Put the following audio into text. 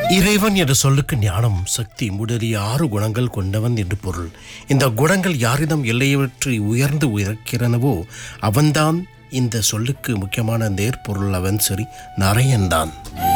இறைவன் என்ற சொல்லுக்கு ஞானம், சக்தி முதலிய 6 குணங்கள் கொண்டவன் என்று பொருள். இந்த குணங்கள் யாரிடம் எல்லையவற்றை உயர்ந்து உயர்க்கிறனவோ அவன்தான் இந்த சொல்லுக்கு முக்கியமான நேர்பொருள். அவன் சரி நரையன்தான்.